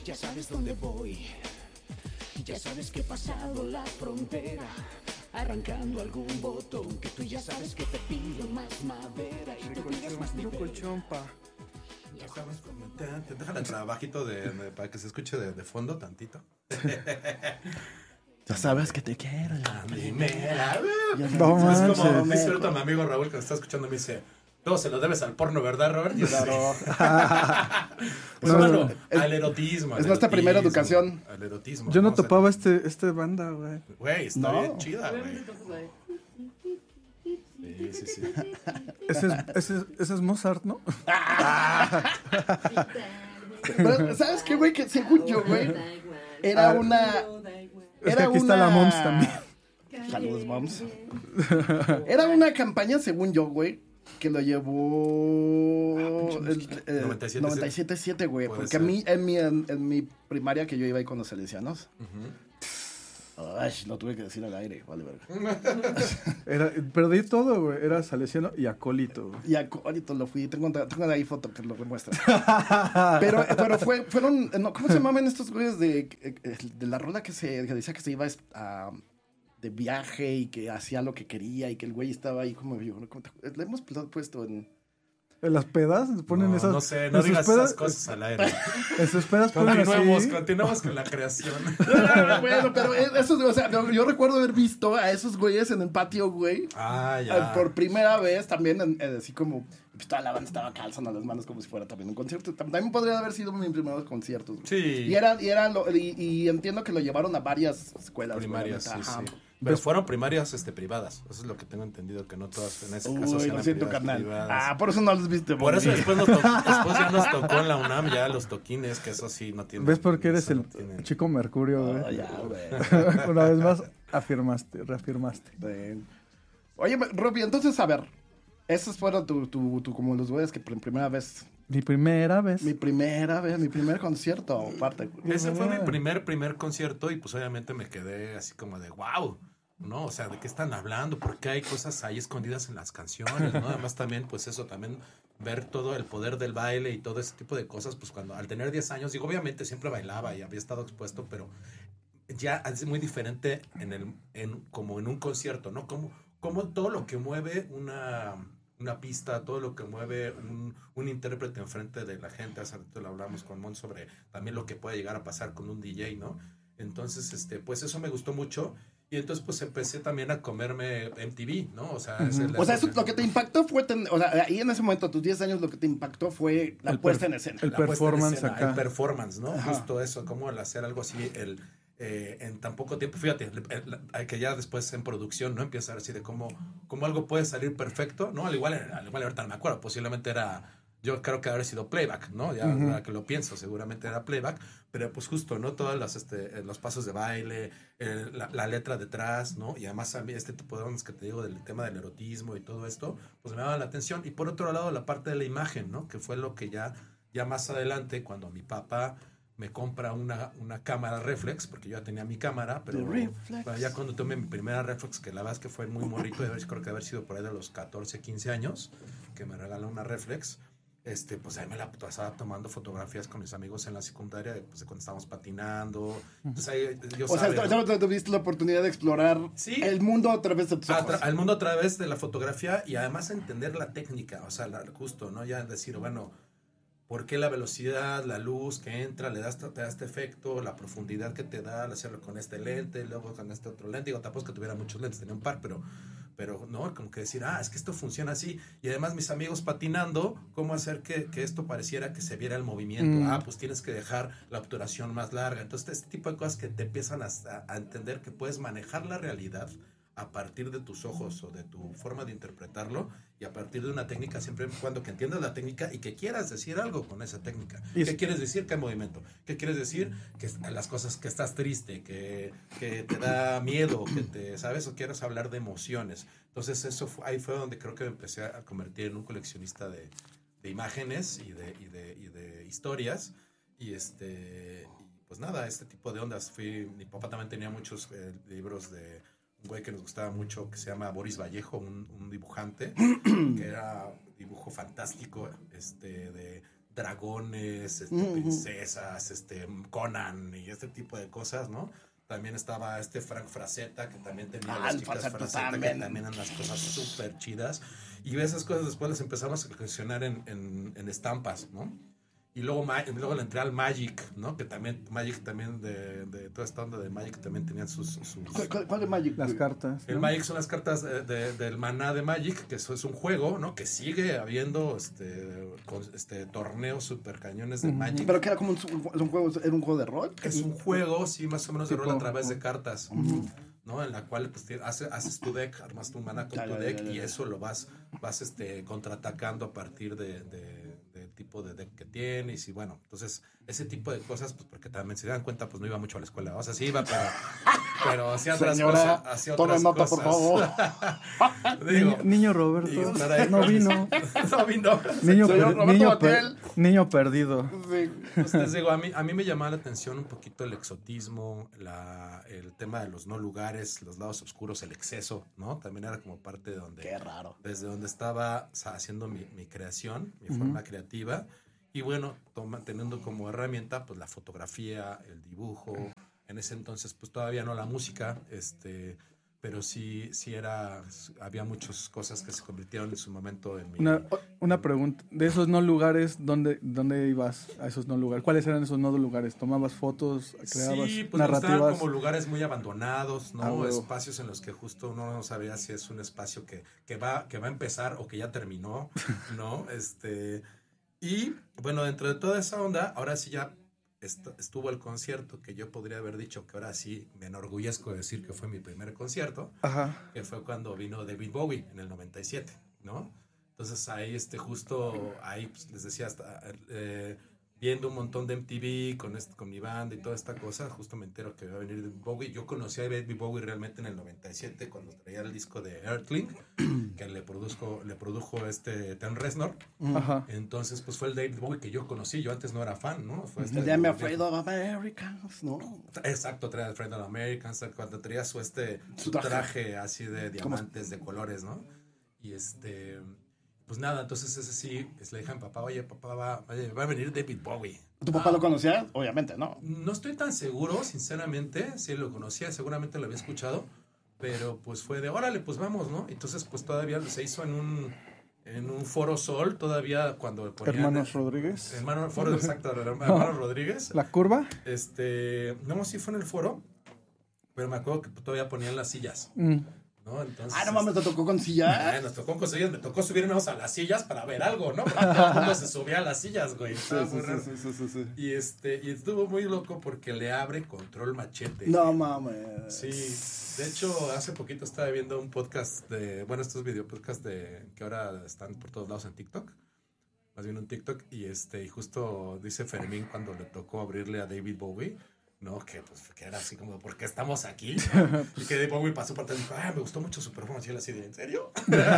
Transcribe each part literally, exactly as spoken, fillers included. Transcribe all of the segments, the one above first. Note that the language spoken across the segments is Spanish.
ya sabes dónde voy. Ya sabes que he pasado la frontera, arrancando algún botón que tú ya sabes que te pido más madera y tú pides más nivel. Colchón, pa. Ya sabes cómo Te, te dejan el trabajito de, de- para que se escuche de, de fondo tantito. Ya sabes que te quiero. La primera. No Es como manches. dice ahorita mi amigo Raúl que me está escuchando, me dice, todo se lo debes al porno, ¿verdad, Robert? Y yo, Claro. pues No, bueno, es- al erotismo. al es nuestra erotismo, primera educación. Al erotismo. Yo no O sea, topaba este, este banda, güey. Güey, está No. bien chida, güey. Sí, sí, sí. Ese es, ese, es, ese es Mozart, ¿no? Pero, ¿sabes qué, güey? Que según yo, güey, era una... Es que Era aquí está una- la Moms también. Saludos, Moms. Era una campaña, según yo, güey, que lo llevó el, eh, noventa y siete noventa y siete siete, güey. Puede Porque a ser. mí, en mi, en, en mi primaria que yo iba ahí con los salesianos, ay, lo tuve que decir al aire, vale, verga. Era, pero de todo, güey. Era salesiano y acólito, güey. Y acólito lo fui, tengo, tengo ahí foto que lo demuestra. Pero, pero fue, fueron, no, ¿cómo se llamaban estos güeyes de, de la rola que se que decía que se iba a, de viaje y que hacía lo que quería y que el güey estaba ahí como yo? ¿No? Le hemos puesto en... En las pedas ponen No, esas. no sé, en no sus digas pedas- esas cosas al aire. En sus pedas ponen Continuemos, así. continuemos con la creación. Bueno, pero eso, o sea, yo recuerdo haber visto a esos güeyes en el patio, güey. Ah, eh, ya. Por primera vez también, en- en- así como, pues, toda la banda estaba calzando las manos como si fuera también un concierto. Tam- También podría haber sido mis primeros conciertos, güey. Sí. Y era, y era lo- y, y entiendo que lo llevaron a varias escuelas. Primarias, sí, obviamente, ajá. sí. Pero fueron primarias este, privadas. Eso es lo que tengo entendido, que no todas en ese caso Uy, sean lo siento, privadas, carnal. privadas. Ah, por eso no los viste. Por eso morir. después, nos tocó, después ya nos tocó en la UNAM ya los toquines, que eso sí no tiene. ¿Ves por qué eres eso el no tiene. chico Mercurio, Ah, güey? ya, güey. Una vez más afirmaste, reafirmaste. Ven. Oye, Robbie, entonces, a ver. Esos fueron tu, tu, tu, como los güeyes que por primera vez. Mi primera vez. Mi primera vez, mi primer concierto, aparte. Ese fue mi primer, primer concierto y pues obviamente me quedé así como de wow, ¿no? O sea, ¿de qué están hablando? Porque hay cosas ahí escondidas en las canciones, ¿no? Además también, pues eso, también ver todo el poder del baile y todo ese tipo de cosas, pues cuando al tener diez años, digo, obviamente siempre bailaba y había estado expuesto, pero ya es muy diferente en el, en, como en un concierto, ¿no? Como, como todo lo que mueve una... una pista, todo lo que mueve un, un intérprete enfrente de la gente. Hace rato lo hablamos con Mon sobre también lo que puede llegar a pasar con un D J, ¿no? Entonces, este, pues eso me gustó mucho. Y entonces, pues empecé también a comerme M T V, ¿no? O sea, es el- O sea, eso, lo que te impactó fue, ten- o sea, ahí en ese momento, a tus diez años, lo que te impactó fue la El puesta per- en escena. el la puesta en performance escena, acá. El performance, ¿no? Ajá. Justo eso, como el hacer algo así, el... Eh, en tan poco tiempo, fíjate, el- el- el- que ya después en producción, ¿no? Empieza a ver así de cómo, cómo algo puede salir perfecto, ¿no? Al igual, al igual ahorita no me acuerdo, posiblemente era, yo creo que haber sido playback, ¿no? Ya Ujú. ahora que lo pienso, seguramente era playback, pero pues justo, ¿no? Todos los, este, los pasos de baile, eh, la, la letra detrás, ¿no? Y además a mí este tipo de ondas que te digo del tema del erotismo y todo esto, pues me daba la atención. Y por otro lado, la parte de la imagen, ¿no? Que fue lo que ya, ya más adelante, cuando mi papá me compra una, una cámara reflex, porque yo ya tenía mi cámara, pero, The reflex. pero ya cuando tomé mi primera reflex, que la verdad es que fue muy morrito, de haber- creo que haber sido por ahí de los catorce, quince años, que me regaló una reflex, este, pues ahí me la pasaba tomando fotografías con mis amigos en la secundaria, pues, de cuando estábamos patinando, pues ahí yo O sea, sabía, ¿no? ya tuviste la oportunidad de explorar Sí. el mundo a través de tus A ojos. tra- al mundo a través de la fotografía y además entender la técnica, o sea, la- justo, ¿no? Ya decir, bueno, ¿por qué la velocidad, la luz que entra, le da este, te da este efecto, la profundidad que te da al hacerlo con este lente, luego con este otro lente? Digo, tampoco es que tuviera muchos lentes, tenía un par, pero, pero no, como que decir, ah, es que esto funciona así. Y además mis amigos patinando, ¿cómo hacer que, que esto pareciera que se viera el movimiento? Mm. Ah, pues tienes que dejar la obturación más larga. Entonces, este tipo de cosas que te empiezan a, a- a entender que puedes manejar la realidad a partir de tus ojos o de tu forma de interpretarlo y a partir de una técnica, siempre y cuando que entiendas la técnica y que quieras decir algo con esa técnica. Y ¿Qué es- quieres decir? ¿Qué movimiento? ¿Qué quieres decir? Que es- las cosas que estás triste, que, que te da miedo, que te, ¿sabes? O quieres hablar de emociones. Entonces eso fue- ahí fue donde creo que me empecé a convertir en un coleccionista de, de imágenes y de, y, de, y de historias y este y pues nada, este tipo de ondas. Fui, mi papá también tenía muchos eh, libros de un güey que nos gustaba mucho que se llama Boris Vallejo, un, un dibujante que era dibujo fantástico, este de dragones, este, Ujú. princesas, este, Conan y este tipo de cosas, ¿no? También estaba este Frank Frazetta, que también tenía Ah, las el chicas Frazetta Frazetta, que también. también eran las cosas súper chidas. Y esas cosas después las empezamos a coleccionar en, en, en estampas, ¿no? Y luego, Ma- luego le entré al Magic, ¿no? Que también, Magic también, de, de toda esta onda de Magic también tenían sus... sus ¿Cuál, cuál, cuál es Magic? Las güey? cartas. el ¿no? Magic son las cartas de, de- del maná de Magic, que eso es un juego, ¿no? Que sigue habiendo este, con, este torneos super cañones de Ujú. Magic. Pero que era como un, es un juego, era un juego de rol. Es un juego, sí, más o menos de Tipo- rol a través de cartas, ¿no? En la cual pues, te- hace- haces tu deck, armas tu mana con Ya, tu ya, deck ya, ya, y ya. eso lo vas, vas este, contraatacando a partir de, de- del tipo de deck que tienes y bueno, entonces ese tipo de cosas, pues porque también se dan cuenta, pues no iba mucho a la escuela, o sea, sí iba, pero, pero hacía otras Señora, cosas, hacía tome otras nota, cosas. por favor. Digo, Niño, niño y Roberto. estar ahí No con mis- vino. no vino. Niño, Señor per- Roberto niño, per- Batiel. niño perdido. Sí. Pues les digo, a mí, a mí me llamaba la atención un poquito el exotismo, la, el tema de los no lugares, los lados oscuros, el exceso, ¿no? También era como parte de donde, Qué raro. desde donde estaba o sea, haciendo mi, mi creación, mi Ujú. forma creativa. Y bueno, toma, teniendo como herramienta, pues la fotografía, el dibujo. En ese entonces, pues todavía no la música, este, pero sí, sí era, había muchas cosas que se convirtieron en su momento en mi... Una, una pregunta. De esos no lugares, ¿dónde, ¿dónde ibas a esos no lugares? ¿Cuáles eran esos no lugares? ¿Tomabas fotos? ¿Creabas Sí, pues me gustaban narrativas? como lugares muy abandonados, ¿no? Ah, huevo. Espacios en los que justo uno no sabía si es un espacio que, que, va, que va a empezar o que ya terminó, ¿no? Este, y bueno, dentro de toda esa onda, ahora sí ya est- estuvo el concierto que yo podría haber dicho que ahora sí me enorgullezco de decir que fue mi primer concierto, Ajá. que fue cuando vino David Bowie en el noventa y siete, ¿no? Entonces ahí, este, justo ahí, pues, les decía, hasta, eh, viendo un montón de M T V con, este, con mi banda y toda esta cosa, justo me entero que iba a venir David Bowie. Yo conocí a David Bowie realmente en el noventa y siete cuando traía el disco de Earthling, que le, produzco, le produjo este Trent Reznor. Ajá. Entonces, pues fue el David Bowie que yo conocí. Yo antes no era fan, ¿no? Fue este El de Me David- Afraid of Americans, ¿no? Exacto, traía el Friend of Americans, cuando traía su, este, Su su traje. traje así de diamantes, de colores, ¿no? Y este, pues nada, entonces ese sí, pues le dije a mi papá, oye, papá, va, oye, va a venir David Bowie. ¿Tu papá lo conocía? Obviamente, ¿no? No estoy tan seguro, sinceramente, sí lo conocía, seguramente lo había escuchado, pero pues fue de, órale, pues vamos, ¿no? Entonces, pues todavía se hizo en un, en un Foro Sol, todavía cuando ponían... Hermanos Rodríguez. Hermano, Foro, exacto, Hermanos Rodríguez. ¿La curva? Este, no, sí fue en el foro, pero me acuerdo que todavía ponían las sillas, Mm. ¿no? Entonces, Ah, no mames, te tocó con este, silla. ay, nos tocó con sillas, me tocó subirnos a las sillas para ver algo, ¿no? Porque todo el mundo se subía a las sillas, güey. Sí, Estaba sí, muy sí, raro. sí, sí, sí, sí. Y este, y estuvo muy loco porque le abre Control Machete. No mames. Sí, de hecho, hace poquito estaba viendo un podcast de, bueno, estos video podcasts de, que ahora están por todos lados en TikTok, más bien un TikTok, y este, y justo dice Fermín cuando le tocó abrirle a David Bowie, ¿no? Que pues, que era así como, ¿por qué estamos aquí? Y que David Bowie pasó por atrás y dijo, ah, me gustó mucho su performance, y él así de, ¿en serio?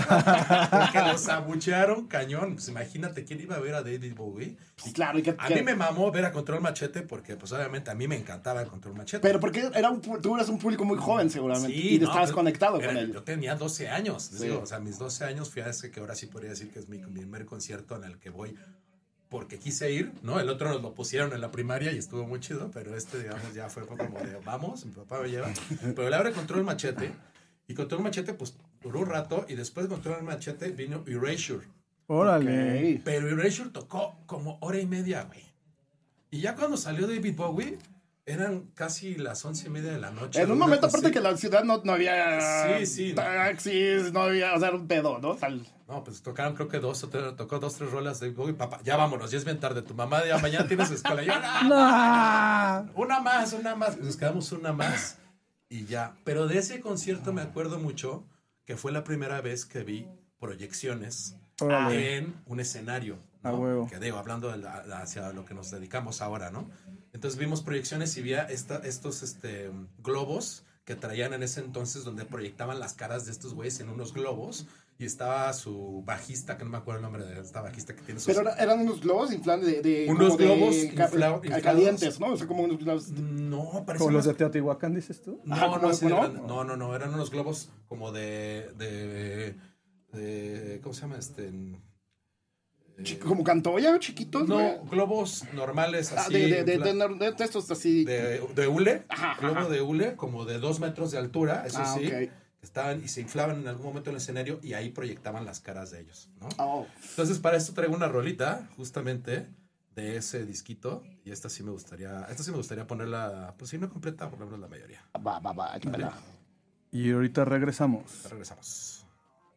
Porque los abuchearon cañón, pues imagínate, ¿quién iba a ver a David Bowie? Pues claro, y que, A que- mí me mamó ver a Control Machete porque, pues obviamente, a mí me encantaba el Control Machete. Pero porque era un, pu- tú eras un público muy joven seguramente. Sí, y te no, estabas pues, conectado era- con él. Yo tenía doce años, les Sí. digo, o sea, mis doce años fui a ese que ahora sí podría decir que es mi, mi primer concierto en el que voy porque quise ir, ¿no? El otro nos lo pusieron en la primaria y estuvo muy chido, pero este, digamos, ya fue como de, vamos, mi papá me lleva. Pero le abre Control Machete y Control Machete, pues, duró un rato y después de Control Machete vino Erasure. Órale. Ok. Pero Erasure tocó como hora y media, güey. Y ya cuando salió David Bowie, eran casi las once y media de la noche. En de un una momento, cosa aparte así. que la ciudad no, no había Sí, sí, no. taxis, no había, o sea, era un pedo, ¿no? Tal. No, pues tocaron creo que dos o tres, tocó dos, tres rolas de Bowie. Papá, ya vámonos, ya es bien tarde. Tu mamá ya mañana tienes escuela. Yo, "No, ¡No! una más, una más. Nos quedamos una más y ya. Pero de ese concierto me acuerdo mucho que fue la primera vez que vi proyecciones Órale. en un escenario, ¿no? A huevo. Que digo, hablando de la- hacia lo que nos dedicamos ahora, ¿no? Entonces vimos proyecciones y vi esta, estos este, globos que traían en ese entonces donde proyectaban las caras de estos güeyes en unos globos y estaba su bajista, que no me acuerdo el nombre de esta bajista que tiene sus... Pero era- eran unos globos inflados de, de Unos como de globos ca- infla- ca- inflados. calientes, ¿no? O sea, como unos globos. No, parecía Como los de más- Teotihuacán, dices tú. No, Ajá, no, ¿como- así de no? grande. no, no, no, eran unos globos como de, de, de ¿cómo se llama este? En- Chi- ¿Como Cantoya, chiquitos? güey? No, globos normales Ah, así. de, de, de, infla- de- de- de estos así. de, de hule, Ajá, ajá. globo de hule, como de dos metros de altura, eso Ah, sí. ok. Estaban y se inflaban en algún momento en el escenario y ahí proyectaban las caras de ellos, ¿no? Oh. Entonces, para esto traigo una rolita, justamente, de ese disquito. Y esta sí me gustaría, esta sí me gustaría ponerla, pues si no completa, por lo menos la mayoría. Va, va, va, échamela. Y ahorita regresamos. Regresamos.